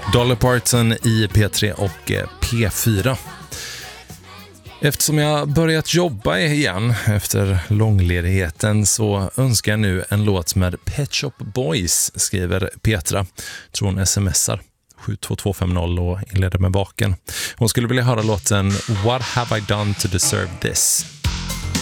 Dolly Parton i P3 och P4. Eftersom jag börjat jobba igen efter långledigheten så önskar jag nu en låt med Pet Shop Boys, skriver Petra. Tror hon smsar 72250 och inleder med baken. Hon skulle vilja höra låten What Have I Done to Deserve This?